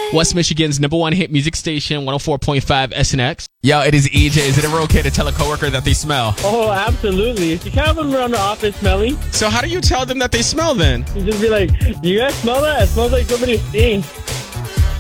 West Michigan's #1 hit music station, 104.5 SNX. Yo, it is EJ. Is it ever okay to tell a coworker that they smell? Oh, absolutely. You can't have them around the office smelling. So how do you tell them that they smell then? You just be like, you guys smell that? It smells like somebody stinks.